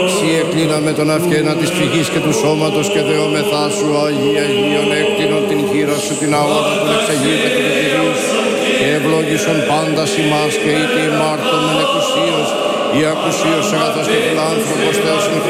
Συ εκκλίναμε τον αυγένα της ψυχής και του σώματος και δεόμεθά σου, Αγία Αγίων, έκτινον την χείρα σου, την αόρα του εξαγείου και του Κυρίου σου, και ευλόγησον πάντα ημάς και είτε ημάρτων εκουσίως, ή ακουσίως αγαθός και φιλάνθρωπος Θεός